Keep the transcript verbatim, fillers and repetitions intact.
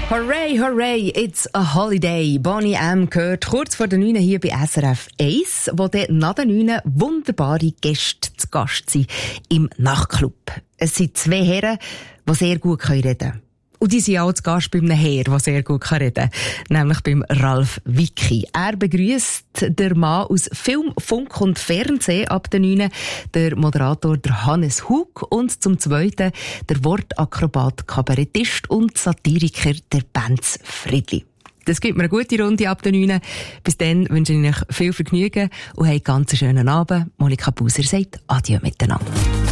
Hooray, hooray, it's a holiday. Boney M. gehört kurz vor der neun hier bei S R F eins, wo dann nach der neun wunderbare Gäste zu Gast sind im Nachtclub. Es sind zwei Herren, die sehr gut reden können. Und die sind auch zu Gast bei einem Herr, der sehr gut reden kann, nämlich beim Ralf Wicki. Er begrüßt der Mann aus Film, Funk und Fernsehen ab der neun, der Moderator der Hannes Hug und zum Zweiten der Wortakrobat, Kabarettist und Satiriker der Benz Friedli. Das gibt mir eine gute Runde ab der neun. Bis dann wünsche ich euch viel Vergnügen und habt einen ganz schönen Abend. Monika Buser sagt Adieu miteinander.